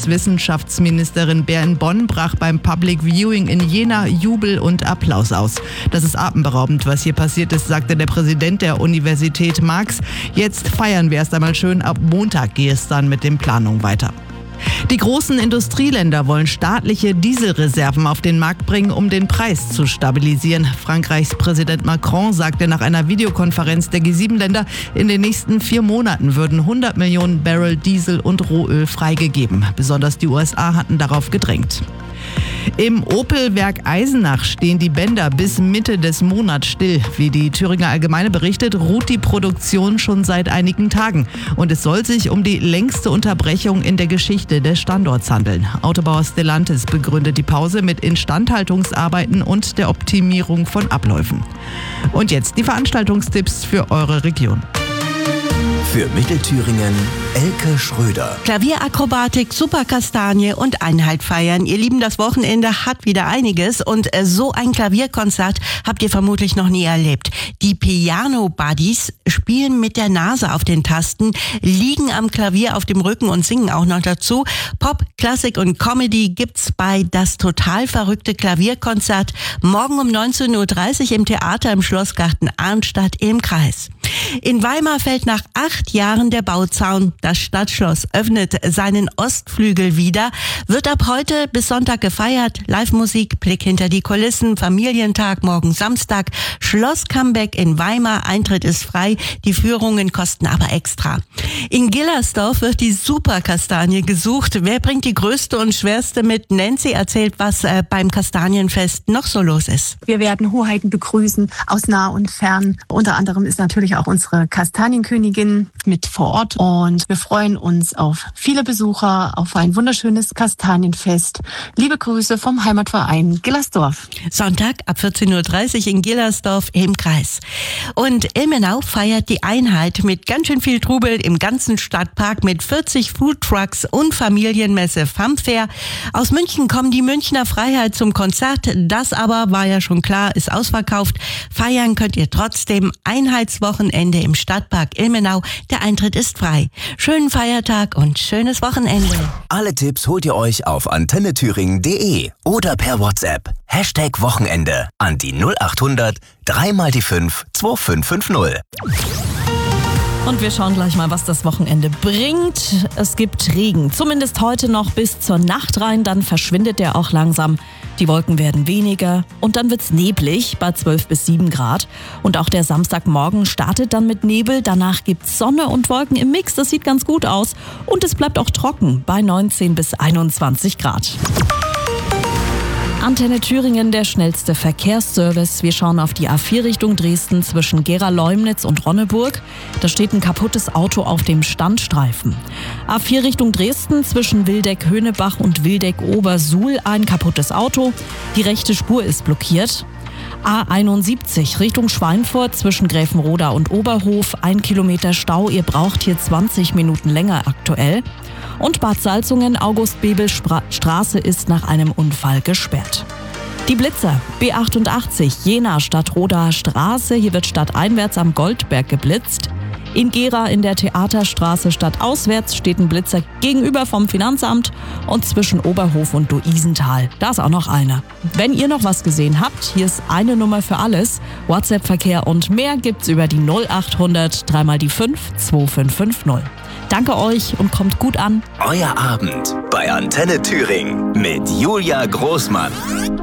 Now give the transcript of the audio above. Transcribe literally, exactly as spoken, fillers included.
Wirtschaftswissenschaftsministerin Bär in Bonn brach beim Public Viewing in Jena Jubel und Applaus aus. Das ist atemberaubend, was hier passiert ist, sagte der Präsident der Universität Marx. Jetzt feiern wir erst einmal schön. Ab Montag gehe es dann mit den Planungen weiter. Die großen Industrieländer wollen staatliche Dieselreserven auf den Markt bringen, um den Preis zu stabilisieren. Frankreichs Präsident Macron sagte nach einer Videokonferenz der G sieben Länder, in den nächsten vier Monaten würden hundert Millionen Barrel Diesel und Rohöl freigegeben. Besonders die U S A hatten darauf gedrängt. Im Opel-Werk Eisenach stehen die Bänder bis Mitte des Monats still. Wie die Thüringer Allgemeine berichtet, ruht die Produktion schon seit einigen Tagen. Und es soll sich um die längste Unterbrechung in der Geschichte des Standorts handeln. Autobauer Stellantis begründet die Pause mit Instandhaltungsarbeiten und der Optimierung von Abläufen. Und jetzt die Veranstaltungstipps für eure Region. Für Mittelthüringen Elke Schröder. Klavierakrobatik, Superkastanie und Einheit feiern. Ihr Lieben, das Wochenende hat wieder einiges und so ein Klavierkonzert habt ihr vermutlich noch nie erlebt. Die Piano Buddies spielen mit der Nase auf den Tasten, liegen am Klavier auf dem Rücken und singen auch noch dazu. Pop, Klassik und Comedy gibt's bei Das total verrückte Klavierkonzert morgen um neunzehn Uhr dreißig im Theater im Schlossgarten Arnstadt im Kreis. In Weimar fällt nach acht Jahren der Bauzaun. Das Stadtschloss öffnet seinen Ostflügel wieder, wird ab heute bis Sonntag gefeiert. Live-Musik, Blick hinter die Kulissen, Familientag, morgen Samstag, Schloss-Comeback in Weimar, Eintritt ist frei, die Führungen kosten aber extra. In Gillersdorf wird die Superkastanie gesucht. Wer bringt die größte und schwerste mit? Nancy erzählt, was äh, beim Kastanienfest noch so los ist. Wir werden Hoheiten begrüßen aus nah und fern. Unter anderem ist natürlich auch unsere Kastanienkönigin mit vor Ort und wir freuen uns auf viele Besucher, auf ein wunderschönes Kastanienfest. Liebe Grüße vom Heimatverein Gillersdorf. Sonntag ab vierzehn Uhr dreißig in Gillersdorf im Kreis. Und Ilmenau feiert die Einheit mit ganz schön viel Trubel im ganzen Stadtpark mit vierzig Foodtrucks und Familienmesse Funfair. Aus München kommen die Münchner Freiheit zum Konzert. Das aber, war ja schon klar, ist ausverkauft. Feiern könnt ihr trotzdem. Einheitswochenende im Stadtpark Ilmenau. Der Eintritt ist frei. Schönen Feiertag und schönes Wochenende. Alle Tipps holt ihr euch auf antenne thüringen punkt de oder per WhatsApp. Hashtag Wochenende an die null acht hundert drei mal die fünf zwei fünf fünf null. Und wir schauen gleich mal, was das Wochenende bringt. Es gibt Regen, zumindest heute noch bis zur Nacht rein, dann verschwindet der auch langsam. Die Wolken werden weniger und dann wird's neblig bei zwölf bis sieben Grad. Und auch der Samstagmorgen startet dann mit Nebel, danach gibt's Sonne und Wolken im Mix, das sieht ganz gut aus. Und es bleibt auch trocken bei neunzehn bis einundzwanzig Grad. Antenne Thüringen, der schnellste Verkehrsservice. Wir schauen auf die A vier Richtung Dresden zwischen Gera-Leumnitz und Ronneburg. Da steht ein kaputtes Auto auf dem Standstreifen. A vier Richtung Dresden zwischen Wildeck-Höhnebach und Wildeck-Obersuhl ein kaputtes Auto. Die rechte Spur ist blockiert. A einundsiebzig Richtung Schweinfurt zwischen Gräfenroda und Oberhof. Ein Kilometer Stau, ihr braucht hier zwanzig Minuten länger aktuell. Und Bad Salzungen, August-Bebel-Straße ist nach einem Unfall gesperrt. Die Blitzer, B achtundachtzig, Jena Stadtrodaer Straße, hier wird stadteinwärts am Goldberg geblitzt. In Gera in der Theaterstraße stadtauswärts steht ein Blitzer gegenüber vom Finanzamt und zwischen Oberhof und Luisenthal. Da ist auch noch einer. Wenn ihr noch was gesehen habt, hier ist eine Nummer für alles. WhatsApp-Verkehr und mehr gibt's über die null acht hundert drei mal die fünf zwei fünf fünf null. Danke euch und kommt gut an. Euer Abend bei Antenne Thüringen mit Julia Großmann.